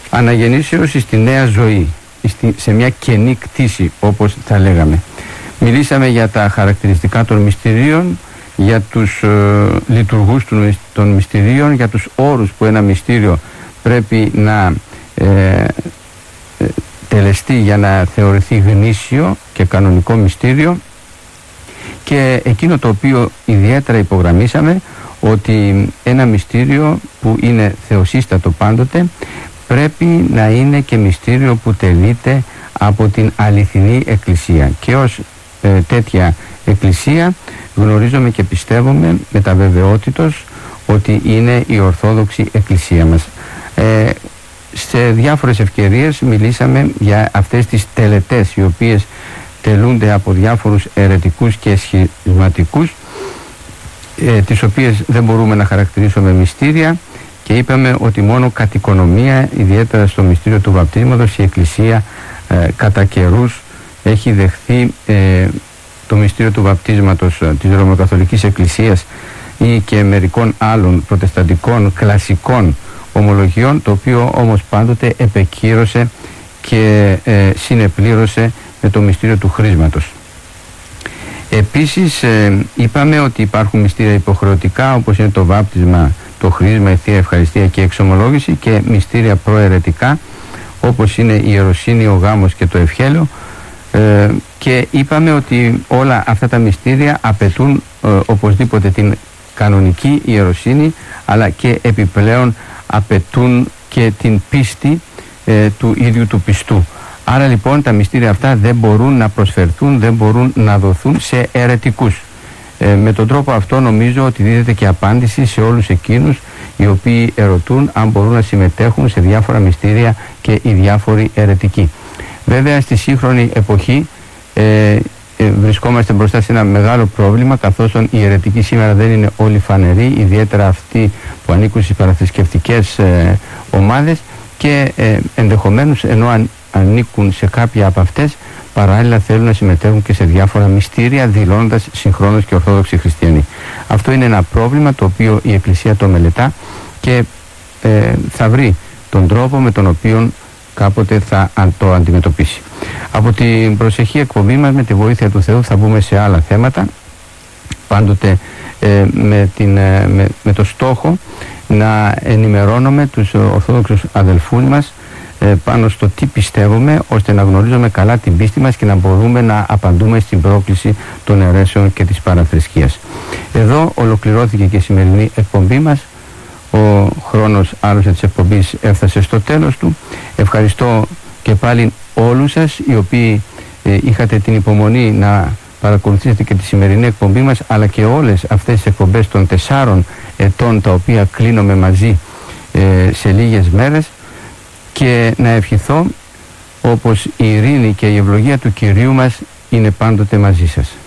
αναγεννήσεως στη νέα ζωή, σε μια καινή κτήση, όπως θα λέγαμε. Μιλήσαμε για τα χαρακτηριστικά των μυστηρίων, για τους λειτουργούς των μυστηρίων, για τους όρους που ένα μυστήριο πρέπει να τελεστεί για να θεωρηθεί γνήσιο και κανονικό μυστήριο, και εκείνο το οποίο ιδιαίτερα υπογραμμίσαμε, ότι ένα μυστήριο που είναι θεοσύστατο πάντοτε πρέπει να είναι και μυστήριο που τελείται από την αληθινή Εκκλησία, και ως τέτοια Εκκλησία γνωρίζουμε και πιστεύουμε με τα βεβαιότητος ότι είναι η Ορθόδοξη Εκκλησία μας. Σε διάφορες ευκαιρίες μιλήσαμε για αυτές τις τελετές, οι οποίες τελούνται από διάφορους αιρετικούς και σχισματικούς, τις οποίες δεν μπορούμε να χαρακτηρίσουμε μυστήρια, και είπαμε ότι μόνο κατ' οικονομία, ιδιαίτερα στο μυστήριο του βαπτίσματος, η Εκκλησία κατά καιρούς έχει δεχθεί το μυστήριο του βαπτίσματος της Ρωμαιοκαθολικής Εκκλησίας ή και μερικών άλλων προτεσταντικών κλασικών ομολογιών, το οποίο όμως πάντοτε επεκύρωσε και συνεπλήρωσε με το μυστήριο του χρίσματος. Επίσης είπαμε ότι υπάρχουν μυστήρια υποχρεωτικά, όπως είναι το βάπτισμα, το χρίσμα, η Θεία Ευχαριστία και η εξομολόγηση, και μυστήρια προαιρετικά, όπως είναι η ιεροσύνη, ο γάμος και το ευχέλαιο, και είπαμε ότι όλα αυτά τα μυστήρια απαιτούν οπωσδήποτε την κανονική ιεροσύνη, αλλά και επιπλέον απαιτούν και την πίστη του ίδιου του πιστού. Άρα λοιπόν τα μυστήρια αυτά δεν μπορούν να προσφερθούν, δεν μπορούν να δοθούν σε αιρετικούς. Με τον τρόπο αυτό νομίζω ότι δίδεται και απάντηση σε όλους εκείνους οι οποίοι ερωτούν αν μπορούν να συμμετέχουν σε διάφορα μυστήρια και οι διάφοροι αιρετικοί. Βέβαια στη σύγχρονη εποχή βρισκόμαστε μπροστά σε ένα μεγάλο πρόβλημα, καθώς οι αιρετικοί σήμερα δεν είναι όλοι φανεροί, ιδιαίτερα αυτοί που ανήκουν στις παραθρησκευτικές ομάδες, και ενδεχομένως ενώ ανήκουν σε κάποια από αυτές, παράλληλα θέλουν να συμμετέχουν και σε διάφορα μυστήρια, δηλώνοντας συγχρόνως και ορθόδοξοι χριστιανοί. Αυτό είναι ένα πρόβλημα το οποίο η Εκκλησία το μελετά και θα βρει τον τρόπο με τον οποίο κάποτε θα το αντιμετωπίσει. Από την προσεχή εκπομπή μας, με τη βοήθεια του Θεού, θα μπούμε σε άλλα θέματα, πάντοτε με το στόχο να ενημερώνουμε τους ορθόδοξους αδελφούς μας πάνω στο τι πιστεύουμε, ώστε να γνωρίζουμε καλά την πίστη μας και να μπορούμε να απαντούμε στην πρόκληση των αιρέσεων και της παραθρησκείας. Εδώ ολοκληρώθηκε και η σημερινή εκπομπή μας. Ο χρόνος άλλωστε της εκπομπής έφτασε στο τέλος του. Ευχαριστώ και πάλι όλους σας οι οποίοι είχατε την υπομονή να παρακολουθήσετε και τη σημερινή εκπομπή μας, αλλά και όλες αυτές τις εκπομπές των 4 ετών τα οποία κλείνουμε μαζί σε λίγες μέρες, και να ευχηθώ όπως η ειρήνη και η ευλογία του Κυρίου μας είναι πάντοτε μαζί σας.